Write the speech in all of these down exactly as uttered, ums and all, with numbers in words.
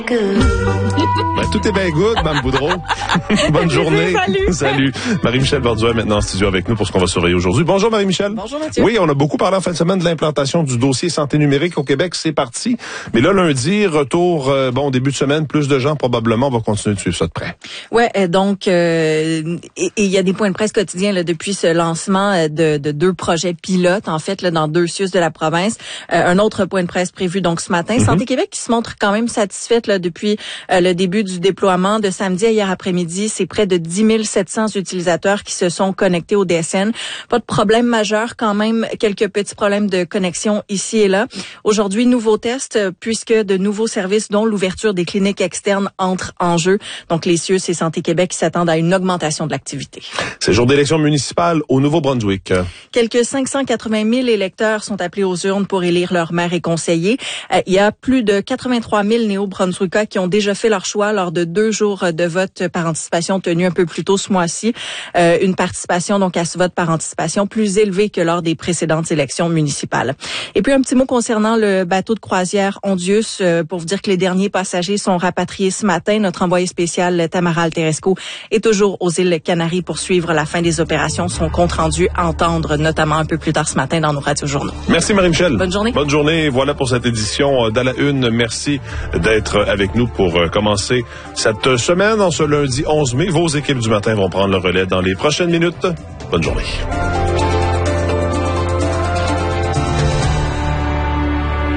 Ben, tout est bien good, Mme Boudreau. Bonne journée. Salut. Salut. Marie-Michel Bordouin maintenant en studio avec nous pour ce qu'on va surveiller aujourd'hui. Bonjour Marie-Michel. Bonjour Mathieu. Oui, on a beaucoup parlé en fin de semaine de l'implantation du dossier santé numérique au Québec. C'est parti. Mais là, lundi, retour, euh, bon, début de semaine, plus de gens probablement. On va continuer de suivre ça de près. Ouais, euh, donc, euh, et il y a des points de presse quotidiens là, depuis ce lancement euh, de, de deux projets pilotes, en fait, là, dans deux C I U S de la province. Euh, un autre point de presse prévu donc ce matin. Mm-hmm. Santé Québec qui se montre quand même satisfaite là, depuis euh, le début du déploiement de samedi à hier après-midi. C'est près de dix mille sept cents utilisateurs qui se sont connectés au D S N. Pas de problème majeur quand même, quelques petits problèmes de connexion ici et là. Aujourd'hui, nouveau test puisque de nouveaux services dont l'ouverture des cliniques externes entrent en jeu. Donc les C I U S et Santé Québec qui s'attendent à une augmentation de l'activité. C'est jour d'élection municipale au Nouveau-Brunswick. Quelques cinq cent quatre-vingt mille électeurs sont appelés aux urnes pour élire leurs maires et conseillers. Euh, il y a plus de quatre-vingt-trois mille néo-brunswickois qui ont déjà fait leur choix lors de deux jours de vote par anticipation tenus un peu plus tôt ce mois-ci. Euh, une participation donc à ce vote par anticipation plus élevée que lors des précédentes élections municipales. Et puis un petit mot concernant le bateau de croisière Ondius euh, pour vous dire que les derniers passagers sont rapatriés ce matin. Notre envoyé spécial Tamara Alteresco est toujours aux îles Canaries pour suivre la fin des opérations. Son compte rendu à entendre notamment un peu plus tard ce matin dans nos radios-journaux. Merci Marie-Michel. Bonne journée. Bonne journée. Voilà pour cette édition d'À la Une. Merci d'être avec nous pour commencer cette semaine en ce lundi onze mai. Vos équipes du matin vont prendre le relais dans les prochaines minutes. Bonne journée.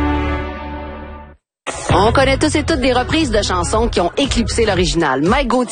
On connaît tous et toutes des reprises de chansons qui ont éclipsé l'original. Mike Gauthier